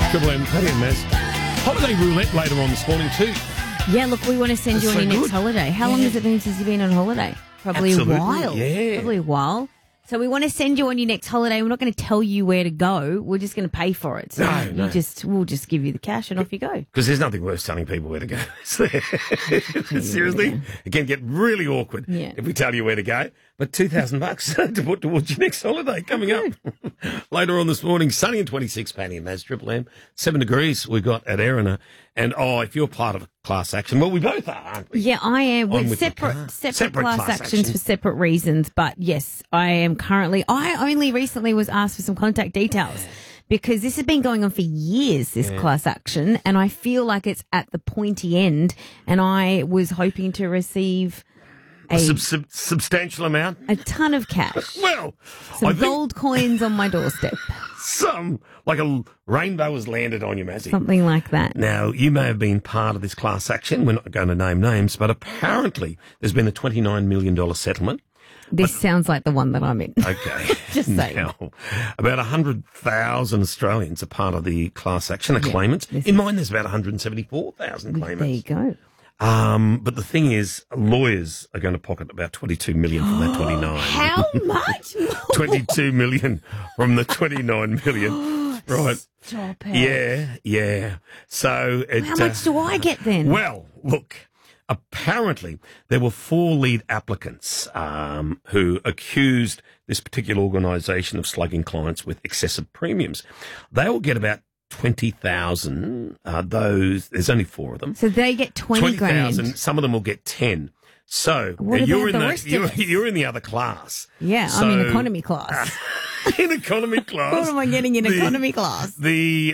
Triple M, Paddy and Maz. Holiday roulette later on this morning too. Yeah, look, we want to send you on your next holiday. How long has it been since you've been on holiday? Probably Absolutely, a while. yeah. Probably a while. So we want to send you on your next holiday. We're not going to tell you where to go. We're just going to pay for it. So No. we'll just give you the cash and off you go. Because there's nothing worse telling people where to go. Seriously, it can get really awkward if we tell you where to go. But $2,000 to put towards your next holiday coming up. Later on this morning, sunny and 26, Paddy and Maz, Triple M. 7 degrees we got at Erina. And, if you're part of a class action, well, we both are, aren't we? Yeah, I am. On With with the separate car. class actions for separate reasons. But, yes, I am currently... I only recently was asked for some contact details because this has been going on for years, this class action, and I feel like it's at the pointy end, and I was hoping to receive... A substantial amount? A ton of cash. Well, some gold coins on my doorstep. Like a rainbow has landed on you, Mazzy. Something like that. Now, you may have been part of this class action. We're not going to name names, but apparently there's been a $29 million settlement. This sounds like the one that I'm in. Okay. Just saying. Now, about 100,000 Australians are part of the class action, claimants. In mine, there's about 174,000 claimants. There you go. But the thing is, lawyers are going to pocket about 22 million from that 29. How much more? 22 million from the 29 million. Right. Stop it. Yeah. So how much do I get then? Well, look, apparently there were 4 lead applicants who accused this particular organisation of slugging clients with excessive premiums. They will get about 20,000. There's only 4 of them. So they get 20 grand. Some of them will get 10. So you're in the other class. Yeah, so, I'm in economy class. In economy class. What am I getting in economy class? The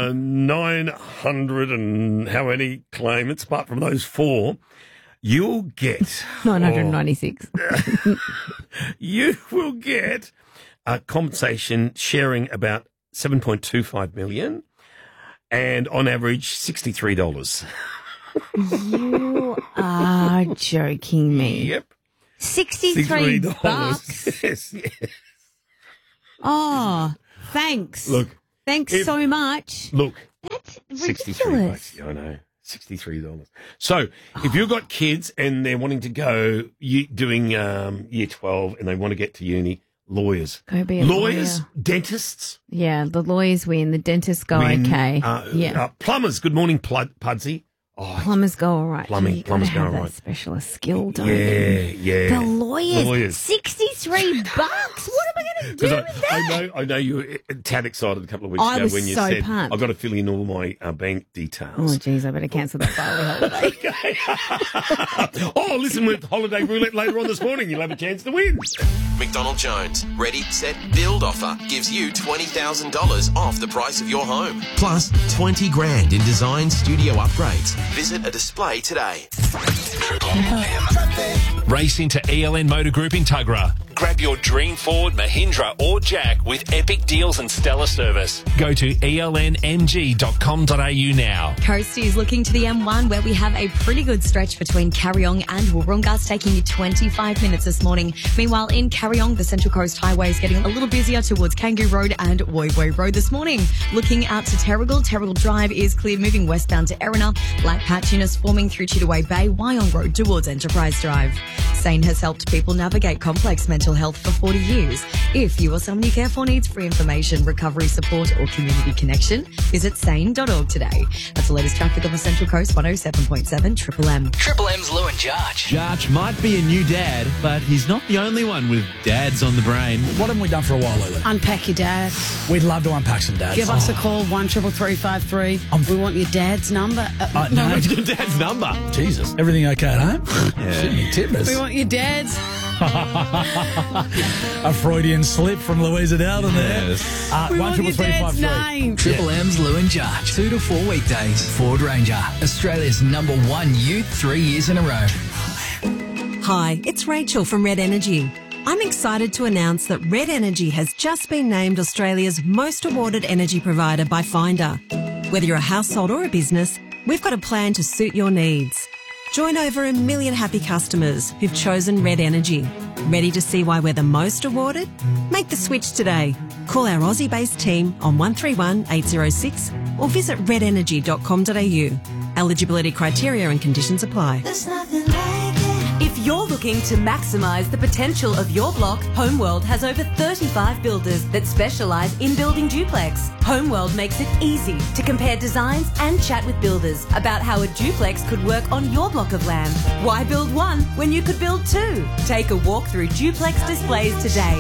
900 and how many claimants, apart from those 4, you'll get 996. You will get compensation sharing about 7.25 million, and on average $63. You are joking me. Yep. $63. Yes. Oh, thanks. Look. Thanks so much. Look. That's $63. ridiculous. Yeah, I know. $63. So if you've got kids and they're wanting to go doing year 12 and they want to get to uni, lawyers. Go be a lawyers, lawyer. dentists. Yeah, the lawyers win. The dentists go okay. Plumbers. Good morning, Pudsey. Oh, plumbers go all right. Plumbers go all right. That specialist skill, don't Yeah. The lawyers. $63. What am I going to do with that? I know you were a tad excited a couple of weeks ago when you said, pumped. I've got to fill in all my bank details. Oh, geez, I better cancel that Bali holiday. Listen, with Holiday Roulette later on this morning, you'll have a chance to win. McDonald Jones, Ready, Set, Build offer gives you $20,000 off the price of your home. Plus 20 grand in design studio upgrades. Visit a display today. Race into ELN Motor Group in Tuggerah. Grab your dream Ford, Mahindra or Jack with epic deals and stellar service. Go to elnmg.com.au now. Coastie is looking to the M1 where we have a pretty good stretch between Carryong and Wollongong, taking you 25 minutes this morning. Meanwhile, in Carryong, the Central Coast Highway is getting a little busier towards Kangaroo Road and Woy Woy Road this morning. Looking out to Terrigal, Terrigal Drive is clear moving westbound to Erina. Black patchiness forming through Chittaway Bay, Wyong Road towards Enterprise Drive. SANE has helped people navigate complex mental health for 40 years. If you or someone you care for needs free information, recovery support or community connection, visit sane.org today. That's the latest traffic on the Central Coast, 107.7 Triple M. Triple M's Lou and Jarch. Jarch might be a new dad, but he's not the only one with dads on the brain. What haven't we done for a while, Lulu? Unpack your dad. We'd love to unpack some dads. Give us a call, 133353. We want your dad's number. No, your dad's number. Jesus. Everything okay at home? Yeah. Tippers. We want your dad's. A Freudian slip from Louisa Dowden there. Yes. We want your dad's name. Triple M's Lou and Jarch. 2 to 4 weekdays. Ford Ranger. Australia's #1 youth 3 years in a row. Hi, it's Rachel from Red Energy. I'm excited to announce that Red Energy has just been named Australia's most awarded energy provider by Finder. Whether you're a household or a business, we've got a plan to suit your needs. Join over 1 million happy customers who've chosen Red Energy. Ready to see why we're the most awarded? Make the switch today. Call our Aussie-based team on 131 806 or visit redenergy.com.au. Eligibility criteria and conditions apply. If you're looking to maximise the potential of your block, Homeworld has over 35 builders that specialise in building duplex. Homeworld makes it easy to compare designs and chat with builders about how a duplex could work on your block of land. Why build one when you could build two? Take a walk through duplex displays today.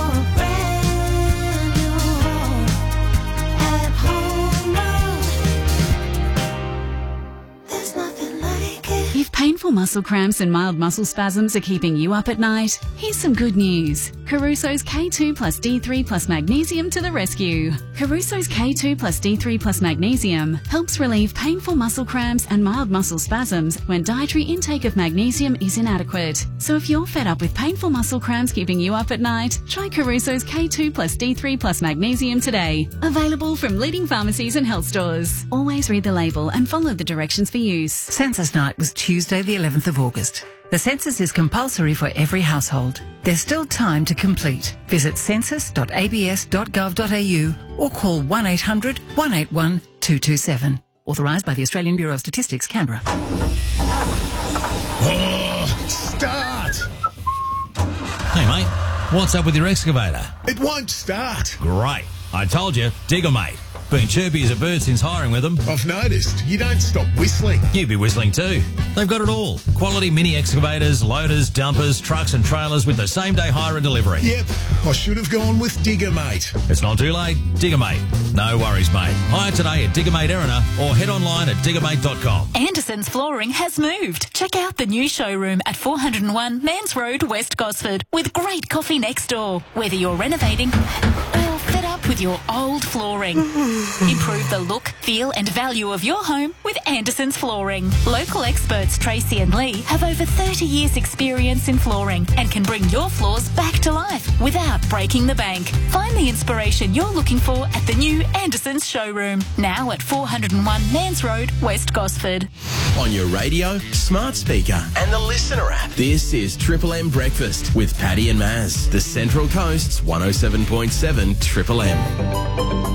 If painful muscle cramps and mild muscle spasms are keeping you up at night, here's some good news. Caruso's K2 plus D3 plus magnesium to the rescue. Caruso's K2 plus D3 plus magnesium helps relieve painful muscle cramps and mild muscle spasms when dietary intake of magnesium is inadequate. So if you're fed up with painful muscle cramps keeping you up at night, try Caruso's K2 plus D3 plus magnesium today. Available from leading pharmacies and health stores. Always read the label and follow the directions for use. Census night was Tuesday the 11th of August. The census is compulsory for every household. There's still time to complete. Visit census.abs.gov.au or call 1800 181 227. Authorised by the Australian Bureau of Statistics, Canberra. Oh, start! Hey mate, what's up with your excavator? It won't start. Great. I told you, Digger Mate. Been chirpy as a bird since hiring with them. I've noticed. You don't stop whistling. You'd be whistling too. They've got it all. Quality mini excavators, loaders, dumpers, trucks and trailers with the same day hire and delivery. Yep, I should have gone with Digger Mate. It's not too late. Digger Mate. No worries, mate. Hire today at Digger Mate Erina or head online at diggermate.com. Anderson's Flooring has moved. Check out the new showroom at 401 Mans Road, West Gosford, with great coffee next door. Whether you're renovating or fed up with your old flooring, improve the look, feel and value of your home with Anderson's Flooring. Local experts Tracy and Lee have over 30 years experience in flooring and can bring your floors back to life without breaking the bank. Find the inspiration you're looking for at the new Anderson's showroom, now at 401 Mans Road, West Gosford. On your radio, smart speaker and the Listener app. This is Triple M Breakfast with Paddy and Maz, the Central Coast's 107.7 Triple M.